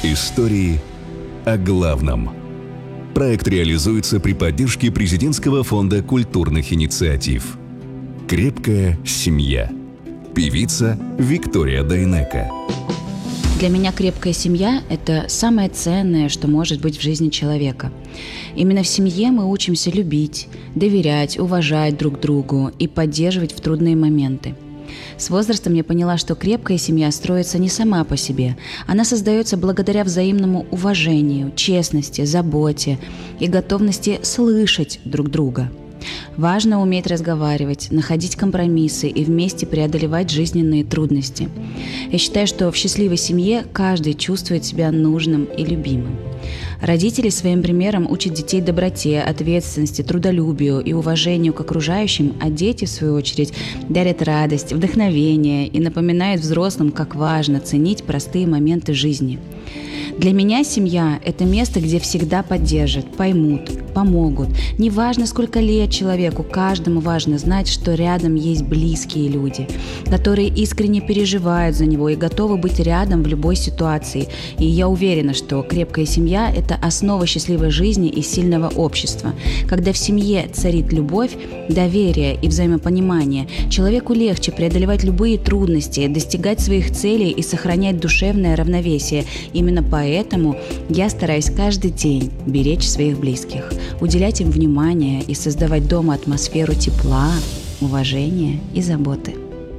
Истории о главном. Проект реализуется при поддержке Президентского фонда культурных инициатив. «Крепкая семья». Певица Виктория Дайнеко. Для меня крепкая семья – это самое ценное, что может быть в жизни человека. Именно в семье мы учимся любить, доверять, уважать друг другу и поддерживать в трудные моменты. С возрастом я поняла, что крепкая семья строится не сама по себе. Она создается благодаря взаимному уважению, честности, заботе и готовности слышать друг друга. Важно уметь разговаривать, находить компромиссы и вместе преодолевать жизненные трудности. Я считаю, что в счастливой семье каждый чувствует себя нужным и любимым. Родители своим примером учат детей доброте, ответственности, трудолюбию и уважению к окружающим, а дети, в свою очередь, дарят радость, вдохновение и напоминают взрослым, как важно ценить простые моменты жизни. Для меня семья – это место, где всегда поддержат, поймут, помогут. Неважно, сколько лет человеку, каждому важно знать, что рядом есть близкие люди, которые искренне переживают за него и готовы быть рядом в любой ситуации. И я уверена, что крепкая семья – это основа счастливой жизни и сильного общества. Когда в семье царит любовь, доверие и взаимопонимание, человеку легче преодолевать любые трудности, достигать своих целей и сохранять душевное равновесие. Именно поэтому я стараюсь каждый день беречь своих близких, уделять им внимание и создавать дома атмосферу тепла, уважения и заботы.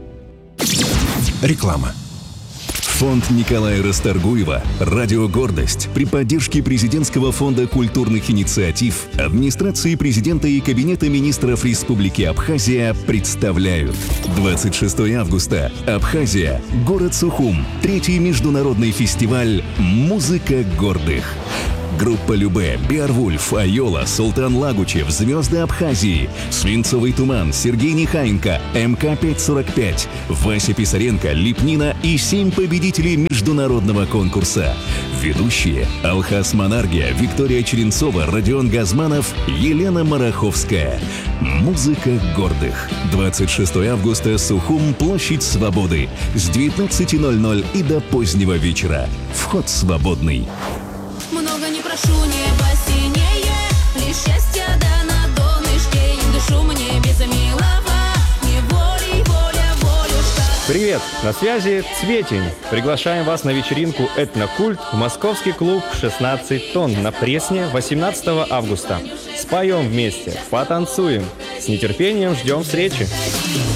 Реклама. Фонд Николая Расторгуева «Радио Гордость» при поддержке Президентского фонда культурных инициатив, администрации президента и Кабинета министров Республики Абхазия представляют 26 августа. Абхазия. Город Сухум. 3-й международный фестиваль «Музыка гордых». Группа Любэ, Беарвульф, Айола, Султан Лагучев, Звезды Абхазии, Свинцовый туман, Сергей Нехаенко, МК-545, Вася Писаренко, Липнина и 7 победителей международного конкурса. Ведущие Алхас Монаргия, Виктория Черенцова, Родион Газманов, Елена Мараховская. Музыка гордых. 26 августа, Сухум, площадь Свободы. С 19:00 и до позднего вечера. Вход свободный. Много не прошу, небо синее, лишь счастье да на донышке. Я дышу мне без милого, не волей, воля, волюшка. Привет, на связи Цветень. Приглашаем вас на вечеринку «Этнокульт» в московский клуб «16 тонн» на Пресне 18 августа. Споем вместе, потанцуем. С нетерпением ждем встречи.